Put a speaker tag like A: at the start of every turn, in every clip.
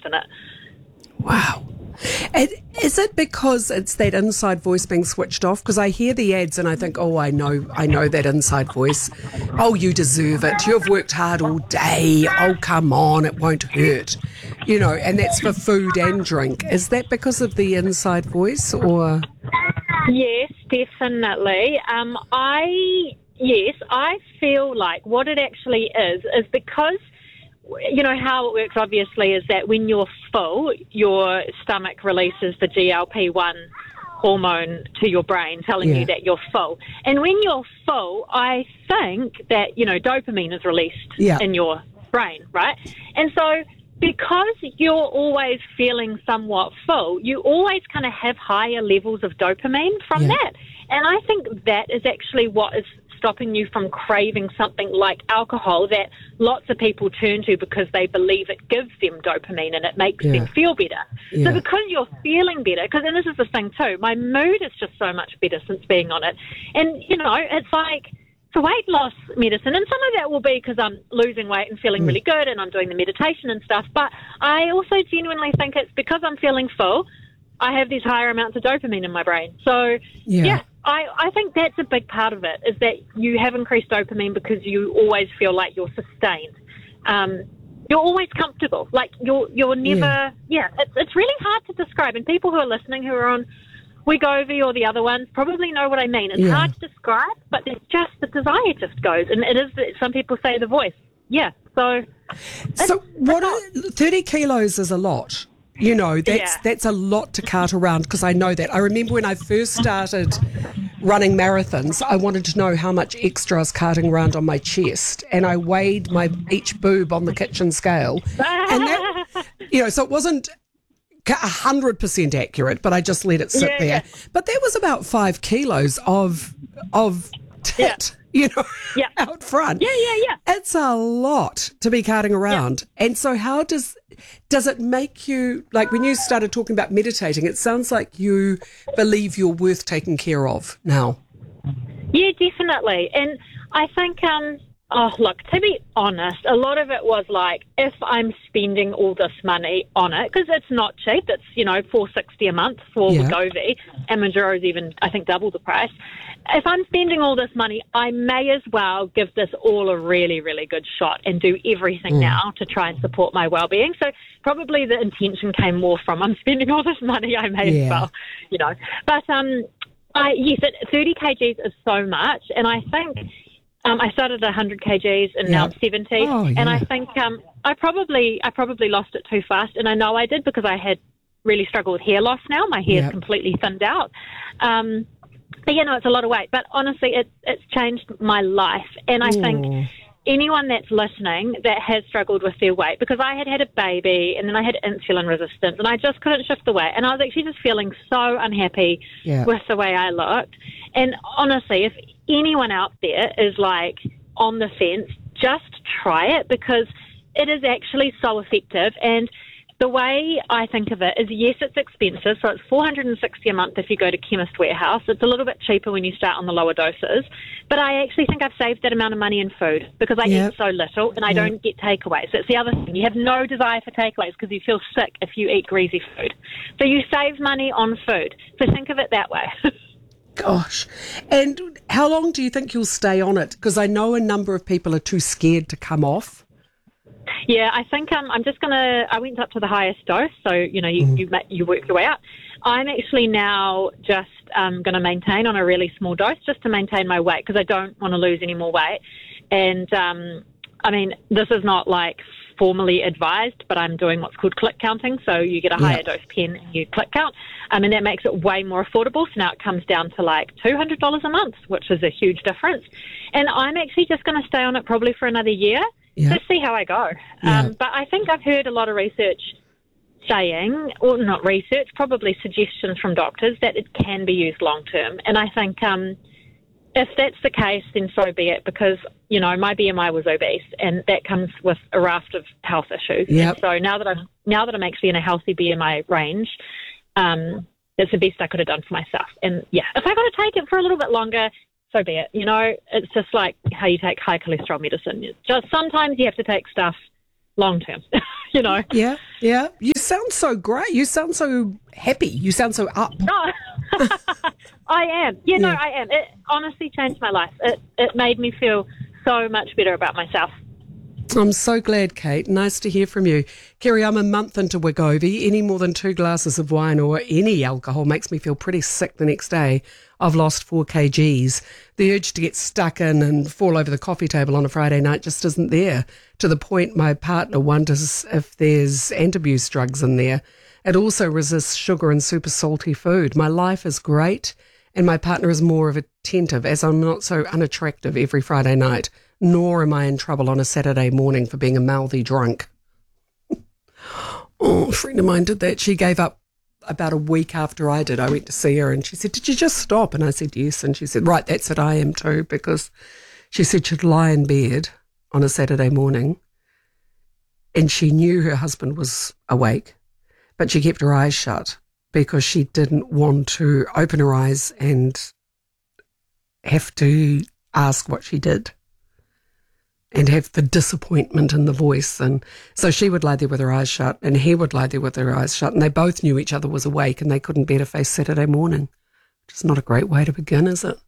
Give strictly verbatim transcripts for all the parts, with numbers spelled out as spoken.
A: in it.
B: Wow. And is it because it's that inside voice being switched off? Because I hear the ads and I think, oh, I know, I know that inside voice. Oh, you deserve it. You've worked hard all day. Oh, come on, it won't hurt. You know, and that's for food and drink. Is that because of the inside voice, or?
A: Yes, definitely. Um, I yes, I feel like what it actually is is because, you know, how it works obviously is that when you're full, your stomach releases the G L P one hormone to your brain telling
B: yeah.
A: you that you're full. And when you're full, I think that, you know, dopamine is released
B: yeah.
A: in your brain, right? And so because you're always feeling somewhat full, you always kind of have higher levels of dopamine from
B: yeah.
A: that. And I think that is actually what is stopping you from craving something like alcohol that lots of people turn to because they believe it gives them dopamine and it makes
B: yeah.
A: them feel better.
B: Yeah.
A: So because you're feeling better, because and this is the thing too, my mood is just so much better since being on it. And, you know, it's like it's a weight loss medicine, and some of that will be because I'm losing weight and feeling mm. really good and I'm doing the meditation and stuff, but I also genuinely think it's because I'm feeling full, I have these higher amounts of dopamine in my brain. So, yeah. yeah I, I think that's a big part of it, is that you have increased dopamine because you always feel like you're sustained. Um, you're always comfortable. Like, you're you're never... Yeah, yeah it's, it's really hard to describe. And people who are listening who are on Wegovy or the other ones probably know what I mean. It's
B: yeah.
A: hard to describe, but it's just the desire just goes. And it is, some people say the voice. Yeah, so...
B: So what are, thirty kilos is a lot. You know, that's
A: yeah.
B: that's a lot to cart around, because I know that. I remember when I first started running marathons, I wanted to know how much extra I was carting around on my chest, and I weighed my each boob on the kitchen scale. And that, you know, so it wasn't one hundred percent accurate, but I just let it sit
A: yeah,
B: there.
A: Yeah.
B: But there was about five kilos of of tit.
A: Yeah.
B: You know,
A: yeah.
B: out front.
A: Yeah, yeah, yeah.
B: It's a lot to be carting around. Yeah. And so how does does it make you, like when you started talking about meditating, it sounds like you believe you're worth taking care of now.
A: Yeah, definitely. And I think, um, oh, look, to be honest, a lot of it was like, if I'm spending all this money on it, because it's not cheap, it's, you know, four dollars sixty a month for
B: yeah.
A: Wegovy, and Mounjaro's even, I think, double the price. If I'm spending all this money, I may as well give this all a really, really good shot and do everything mm. now to try and support my well-being. So probably the intention came more from, I'm spending all this money, I may
B: yeah.
A: as well, you know. But, um, I, yes, it, thirty kilograms is so much, and I think... Um, I started at one hundred kilograms and
B: yeah.
A: now I'm seventy,
B: oh, yeah.
A: and I think um, I probably I probably lost it too fast, and I know I did because I had really struggled with hair loss now. My hair's
B: yeah.
A: completely thinned out. Um, but, you know, it's a lot of weight. But honestly, it, it's changed my life, and I
B: Ooh.
A: think anyone that's listening that has struggled with their weight, because I had had a baby and then I had insulin resistance and I just couldn't shift the weight, and I was actually just feeling so unhappy
B: yeah.
A: with the way I looked. And honestly, if anyone out there is like on the fence, just try it, because it is actually so effective. And the way I think of it is, yes, it's expensive. So it's four hundred sixty dollars a month if you go to Chemist Warehouse. It's a little bit cheaper when you start on the lower doses. But I actually think I've saved that amount of money in food, because I
B: yep.
A: eat so little and I
B: yep.
A: don't get takeaways. That's the other thing. You have no desire for takeaways because you feel sick if you eat greasy food. So you save money on food. So think of it that way.
B: Gosh. And how long do you think you'll stay on it? Because I know a number of people are too scared to come off.
A: Yeah, I think um, I'm just going to, I went up to the highest dose, so, you know, you, mm. you, you work your way out. I'm actually now just um, going to maintain on a really small dose just to maintain my weight, because I don't want to lose any more weight. And, um, I mean, this is not like formally advised, but I'm doing what's called click counting. So you get a higher
B: yeah.
A: dose pen and you click count. Um, and that makes it way more affordable. So now it comes down to like two hundred dollars a month, which is a huge difference. And I'm actually just going to stay on it probably for another year
B: yeah.
A: to see how I go.
B: Yeah.
A: Um, but I think I've heard a lot of research saying, or not research, probably suggestions from doctors that it can be used long term. And I think um, if that's the case, then so be it, because, you know, my B M I was obese, and that comes with a raft of health issues.
B: Yep.
A: And so now that I'm now that I'm actually in a healthy B M I range, um, it's the best I could have done for myself. And yeah, if I got to take it for a little bit longer, so be it. You know, it's just like how you take high cholesterol medicine. It's just sometimes you have to take stuff long term. You know.
B: Yeah, yeah. You sound so great. You sound so happy. You sound so up.
A: No, I am. Yeah, no,
B: Yeah.
A: I am. It honestly changed my life. It it made me feel so much better about myself.
B: I'm so glad, Kate. Nice to hear from you. Kerry, I'm a month into Wegovy. Any more than two glasses of wine or any alcohol makes me feel pretty sick the next day. I've lost four kilograms. The urge to get stuck in and fall over the coffee table on a Friday night just isn't there, to the point my partner wonders if there's anti-abuse drugs in there. It also resists sugar and super salty food. My life is great, and my partner is more of attentive, as I'm not so unattractive every Friday night, nor am I in trouble on a Saturday morning for being a mouthy drunk. Oh, a friend of mine did that. She gave up about a week after I did. I went to see her and she said, "Did you just stop?" And I said, "Yes." And she said, "Right, that's it, I am too," because she said she'd lie in bed on a Saturday morning and she knew her husband was awake, but she kept her eyes shut because she didn't want to open her eyes and have to ask what she did and have the disappointment in the voice. And so she would lie there with her eyes shut and he would lie there with their eyes shut, and they both knew each other was awake and they couldn't bear to face Saturday morning, which is not a great way to begin, is it?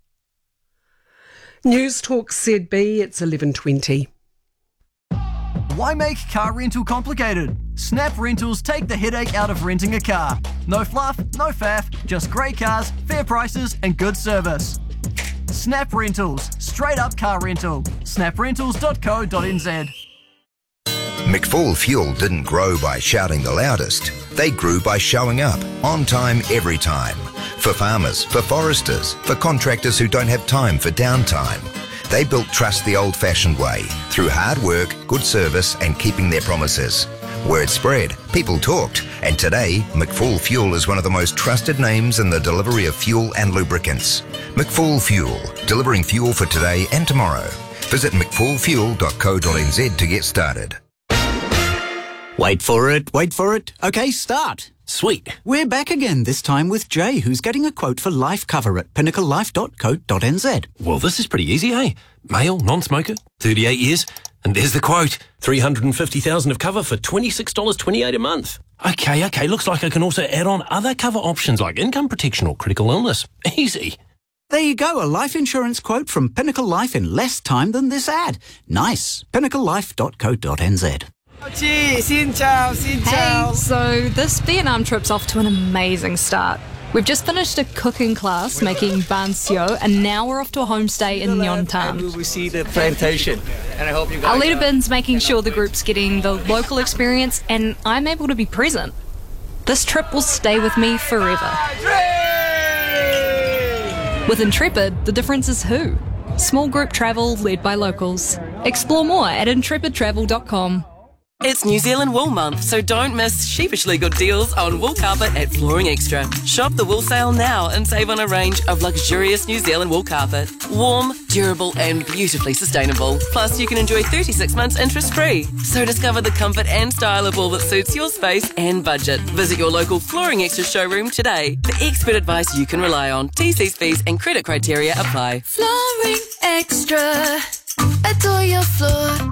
B: News Talk Z B, it's eleven twenty.
C: Why make car rental complicated? Snap Rentals take the headache out of renting a car. No fluff, no faff, just great cars, fair prices and good service. Snap Rentals, straight up car rental. snap rentals dot co dot n z.
D: McFall Fuel didn't grow by shouting the loudest. They grew by showing up, on time, every time. For farmers, for foresters, for contractors who don't have time for downtime. They built trust the old-fashioned way, through hard work, good service and keeping their promises. Word spread, people talked, and today, McFall Fuel is one of the most trusted names in the delivery of fuel and lubricants. McFall Fuel, delivering fuel for today and tomorrow. Visit mcfall fuel dot co dot n z to get started.
E: Wait for it, wait for it. Okay, start. Sweet. We're back again, this time with Jay, who's getting a quote for life cover at pinnacle life dot co dot n z.
F: Well, this is pretty easy, eh? Male, non-smoker, thirty-eight years, and there's the quote. three hundred fifty thousand dollars of cover for twenty-six dollars twenty-eight a month. Okay, okay, looks like I can also add on other cover options like income protection or critical illness. Easy.
E: There you go, a life insurance quote from Pinnacle Life in less time than this ad. Nice. pinnacle life dot co dot n z.
G: Hey, so this Vietnam trip's off to an amazing start. We've just finished a cooking class making ban sio, and now we're off to a homestay in Nhon Tam.
H: We see the plantation, and I hope you guys...
G: Our leader Bin's making sure the group's getting the local experience, and I'm able to be present. This trip will stay with me forever. With Intrepid, the difference is who. Small group travel led by locals. Explore more at intrepid travel dot com.
I: It's New Zealand Wool Month, so don't miss sheepishly good deals on wool carpet at Flooring Extra. Shop the wool sale now and save on a range of luxurious New Zealand wool carpet. Warm, durable and beautifully sustainable. Plus, you can enjoy thirty-six months interest-free. So discover the comfort and style of wool that suits your space and budget. Visit your local Flooring Extra showroom today. The expert advice you can rely on. T Cs, fees and credit criteria apply.
J: Flooring Extra. Adore your floor.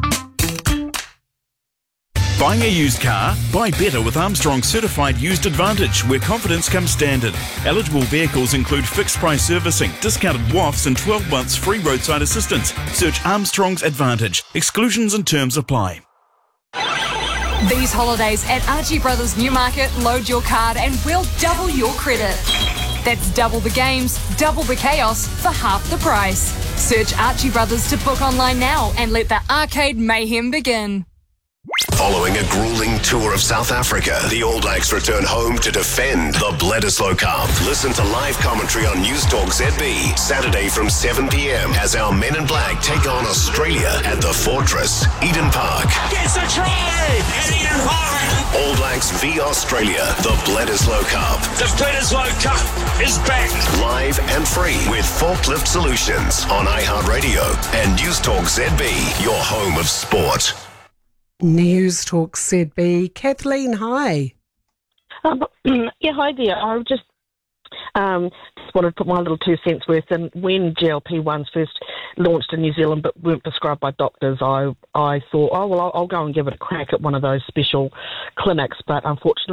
K: Buying a used car? Buy better with Armstrong Certified Used Advantage, where confidence comes standard. Eligible vehicles include fixed price servicing, discounted W A Fs and twelve months free roadside assistance. Search Armstrong's Advantage. Exclusions and terms apply.
L: These holidays at Archie Brothers Newmarket, load your card and we'll double your credit. That's double the games, double the chaos for half the price. Search Archie Brothers to book online now and let the arcade mayhem begin.
M: Following a grueling tour of South Africa, the All Blacks return home to defend the Bledisloe Cup. Listen to live commentary on News Talk Z B, Saturday from seven p m as our Men in Black take on Australia at the Fortress, Eden Park.
N: Gets a try at Eden Park.
M: All Blacks v Australia, the Bledisloe Cup.
N: The Bledisloe Cup is back.
M: Live and free with Forklift Solutions on iHeartRadio and News Talk Z B, your home of sport.
B: News Talk Z B. Kathleen, hi.
O: Um, yeah, hi there. I just um, just wanted to put my little two cents worth in. When G L P ones first launched in New Zealand but weren't prescribed by doctors, I I thought, oh, well, I'll, I'll go and give it a crack at one of those special clinics. But unfortunately,